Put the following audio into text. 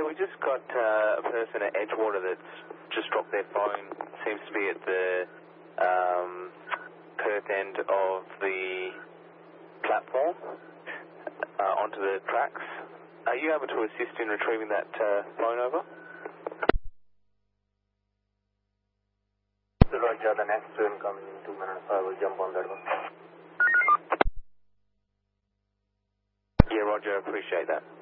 we just got a person at Edgewater that's just dropped their phone. Seems to be at the Perth end of the platform onto the tracks. Are you able to assist in retrieving that phone over? Roger, the next train coming in 2 minutes. I will jump on that one. Yeah, Roger, appreciate that.